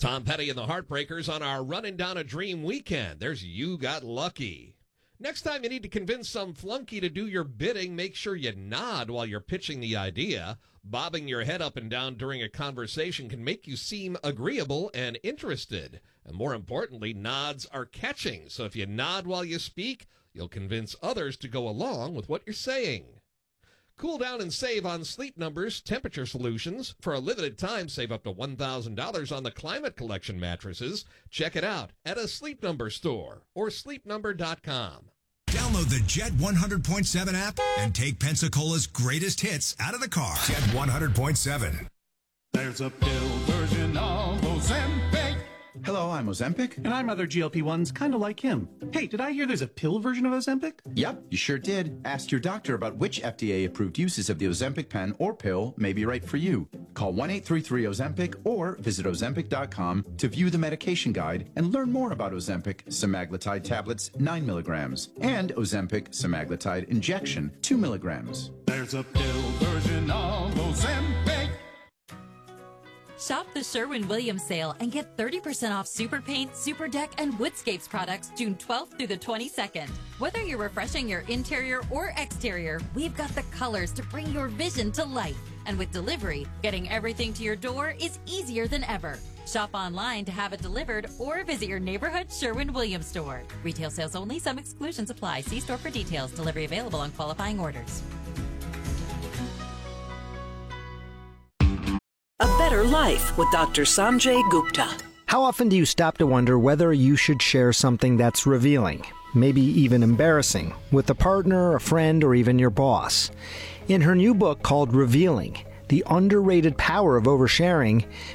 Tom Petty and the Heartbreakers on our Running Down a Dream weekend. There's You Got Lucky. Next time you need to convince some flunky to do your bidding, make sure you nod while you're pitching the idea. Bobbing your head up and down during a conversation can make you seem agreeable and interested. And more importantly, nods are catching. So if you nod while you speak, you'll convince others to go along with what you're saying. Cool down and save on Sleep Number's temperature solutions. For a limited time, save up to $1,000 on the Climate Collection mattresses. Check it out at a Sleep Number store or sleepnumber.com. Download the Jet 100.7 app and take Pensacola's greatest hits out of the car. Jet 100.7. There's a pill version of Ozempic. Hello, I'm Ozempic. And I'm other GLP-1s kind of like him. Hey, did I hear there's a pill version of Ozempic? Yep, you sure did. Ask your doctor about which FDA-approved uses of the Ozempic pen or pill may be right for you. Call 1-833-OZEMPIC or visit Ozempic.com to view the medication guide and learn more about Ozempic semaglutide tablets 9 milligrams and Ozempic semaglutide injection 2 milligrams. There's a pill version of Ozempic. Shop the Sherwin-Williams sale and get 30% off Super Paint, Super Deck, and Woodscapes products June 12th through the 22nd. Whether you're refreshing your interior or exterior, we've got the colors to bring your vision to life. And with delivery, getting everything to your door is easier than ever. Shop online to have it delivered or visit your neighborhood Sherwin-Williams store. Retail sales only. Some exclusions apply. See store for details. Delivery available on qualifying orders. A Better Life with Dr. Sanjay Gupta. How often do you stop to wonder whether you should share something that's revealing, maybe even embarrassing, with a partner, a friend, or even your boss? In her new book called Revealing, The Underrated Power of Oversharing,